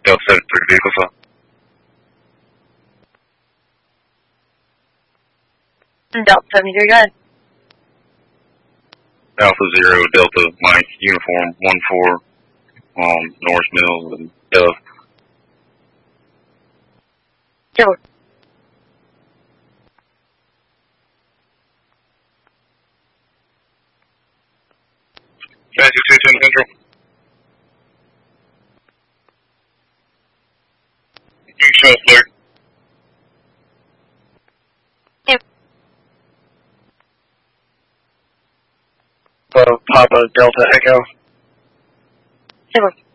Delta 73 vehicle file. Delta 73, go ahead. Alpha 0, Delta, Mike, Uniform 14, Norris Mills and Dove. Sure. Fancy 210 Central. You can show us clear. Papa Delta Echo. Sure.